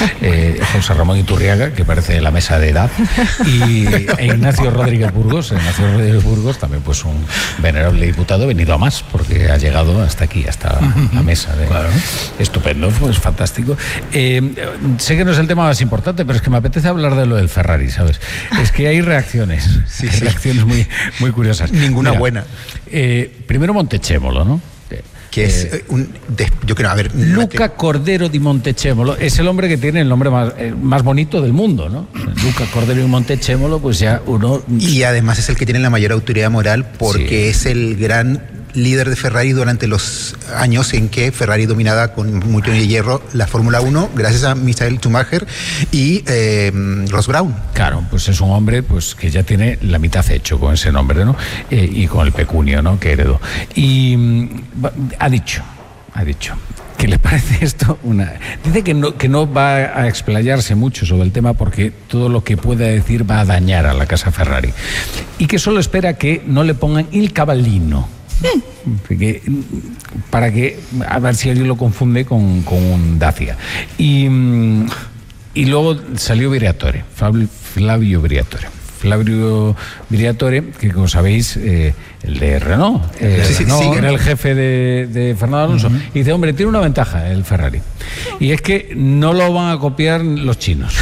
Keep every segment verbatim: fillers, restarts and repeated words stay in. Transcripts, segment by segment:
eh, José Ramón Iturriaga, que parece de la mesa de edad, y e Ignacio Rodríguez Burgos. Ignacio Rodríguez Burgos, también pues un venerable diputado, venido a más, porque ha llegado hasta aquí, hasta la mesa. De, claro. Estupendo, pues fantástico. Eh, sé que no es el tema más importante, pero es que me apetece hablar de lo del Ferrari, ¿sabes? Es que hay reacciones, sí, hay sí. reacciones muy, muy curiosas. Ninguna Mira, buena. Eh, primero Montechémolo, ¿no? Que es eh, un, de, yo creo, a ver, Luca Cordero di Montechémolo es el hombre que tiene el nombre más, eh, más bonito del mundo, ¿no? Luca Cordero di Montechémolo, pues ya uno... Y además es el que tiene la mayor autoridad moral porque sí. es el gran líder de Ferrari durante los años en que Ferrari dominaba con mucho hierro la Fórmula uno, gracias a Michael Schumacher y eh, Ross Brown. Claro, pues es un hombre pues que ya tiene la mitad hecho con ese nombre, ¿no? Eh, y con el pecunio, ¿no? Que heredó. Y mm, ha dicho, ha dicho... ¿Qué le parece esto? Una... Dice que no, que no va a explayarse mucho sobre el tema porque todo lo que pueda decir va a dañar a la casa Ferrari. Y que solo espera que no le pongan il cavallino. Porque, para que, a ver si alguien lo confunde con, con un Dacia. Y, y luego salió Briatore, Flavio Briatore. Flavio Briatore, que como sabéis, eh, el de Renault, eh, sí, sí, Renault sí, era el jefe de, de Fernando Alonso, uh-huh. y dice, hombre, tiene una ventaja el Ferrari, y es que no lo van a copiar los chinos.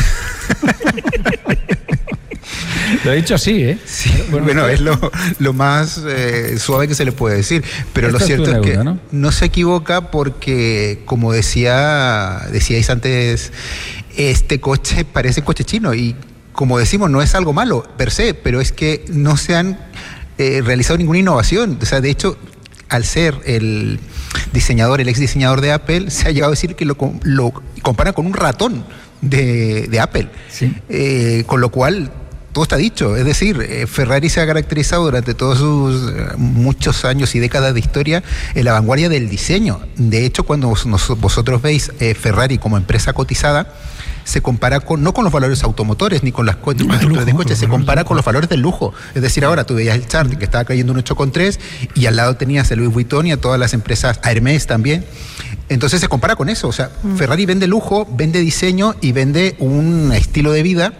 Lo he dicho así, ¿eh? Sí, bueno, bueno, es lo, lo más eh, suave que se le puede decir, pero lo cierto es, es que ¿no? no se equivoca porque, como decía decíais antes, este coche parece coche chino y, como decimos, no es algo malo per se, pero es que no se han eh, realizado ninguna innovación. O sea, de hecho, al ser el diseñador, el ex diseñador de Apple, se ha llegado a decir que lo, lo compara con un ratón de, de Apple. Sí. Eh, con lo cual, todo está dicho. Es decir, eh, Ferrari se ha caracterizado durante todos sus eh, muchos años y décadas de historia en la vanguardia del diseño. De hecho, cuando vos, vosotros veis eh, Ferrari como empresa cotizada, se compara con, no con los valores automotores ni con las co- constructores de coches, se compara con los valores del lujo. Es decir, ahora tú veías el chart que estaba cayendo un ocho coma tres y al lado tenías el Louis Vuitton y a todas las empresas, a Hermès también. Entonces se compara con eso. O sea, mm. Ferrari vende lujo, vende diseño y vende un estilo de vida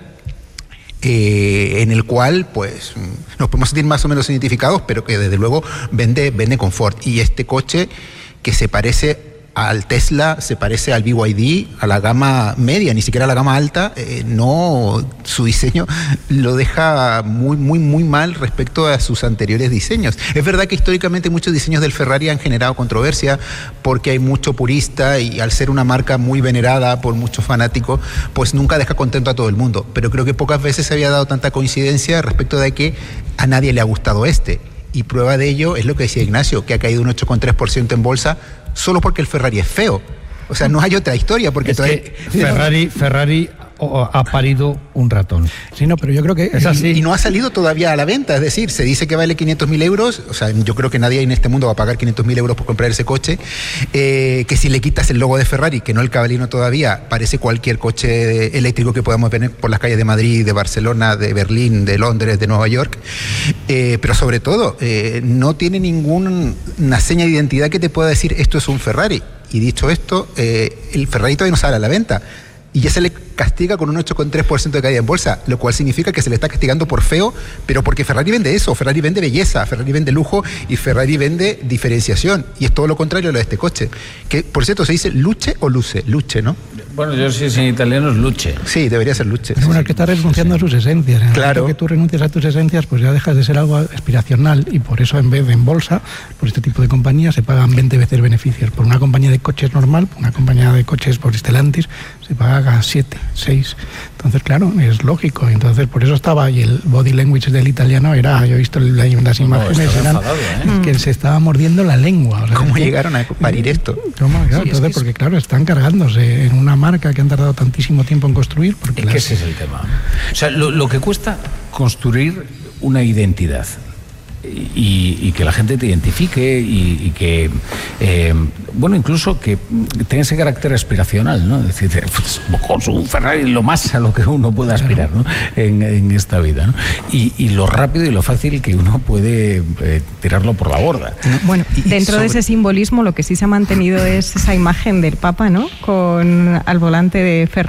eh, en el cual pues nos podemos sentir más o menos identificados, pero que desde luego vende, vende confort. Y este coche que se parece al Tesla, se parece al B Y D, a la gama media, ni siquiera a la gama alta, eh, no, su diseño lo deja muy, muy, muy mal respecto a sus anteriores diseños. Es verdad que históricamente muchos diseños del Ferrari han generado controversia porque hay mucho purista y al ser una marca muy venerada por muchos fanáticos, pues nunca deja contento a todo el mundo. Pero creo que pocas veces se había dado tanta coincidencia respecto de que a nadie le ha gustado este. Y prueba de ello es lo que decía Ignacio, que ha caído un ocho coma tres por ciento en bolsa solo porque el Ferrari es feo. O sea, no hay otra historia. Porque es todavía... que Ferrari, Ferrari ha parido un ratón. Sí, no, pero yo creo que es así. Y, y no ha salido todavía a la venta. Es decir, se dice que vale quinientos mil euros. O sea, yo creo que nadie en este mundo va a pagar quinientos mil euros por comprar ese coche. Eh, que si le quitas el logo de Ferrari, que no el Cavallino todavía, parece cualquier coche eléctrico que podamos ver por las calles de Madrid, de Barcelona, de Berlín, de Londres, de Nueva York. Eh, pero sobre todo, eh, no tiene ninguna seña de identidad que te pueda decir esto es un Ferrari. Y dicho esto, eh, el Ferrari todavía no sale a la venta. Y ya se le castiga con un ocho coma tres por ciento de caída en bolsa, lo cual significa que se le está castigando por feo, pero porque Ferrari vende eso, Ferrari vende belleza, Ferrari vende lujo y Ferrari vende diferenciación. Y es todo lo contrario a lo de este coche. Que, por cierto, se dice luce o luce, luce, ¿no? Bueno, yo sí, si en italiano es luce. Sí, debería ser luce. Pero bueno, es que está renunciando sí. a sus esencias. En el claro. que tú renuncias a tus esencias, pues ya dejas de ser algo aspiracional y por eso en vez de en bolsa, por este tipo de compañías se pagan veinte veces beneficios. Por una compañía de coches normal, por una compañía de coches por Stellantis, se paga siete, seis. Entonces, claro, es lógico. Entonces, por eso estaba, y el body language del italiano era, yo he visto las imágenes, no, eran enfadado, ¿eh? que se estaba mordiendo la lengua. O sea, ¿Cómo que, llegaron a parir esto? ¿Cómo? Claro, sí, entonces, es que porque es... claro, están cargándose en una marca que han tardado tantísimo tiempo en construir. Porque es las... que ese es el tema. O sea, lo, lo que cuesta construir una identidad y, y que la gente te identifique y, y que, eh, bueno, incluso que tenga ese carácter aspiracional, ¿no? Es decir, pues, con un Ferrari lo más a lo que uno puede aspirar, ¿no? en, en esta vida, ¿no? Y, y lo rápido y lo fácil que uno puede eh, tirarlo por la borda. Bueno, y, dentro sobre... de ese simbolismo lo que sí se ha mantenido es esa imagen del Papa, ¿no? Con al volante de Ferrari.